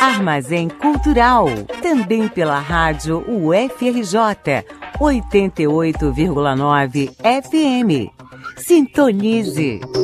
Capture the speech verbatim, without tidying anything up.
Armazém Cultural, também pela rádio U F R J, oitenta e oito vírgula nove F M. Sintonize.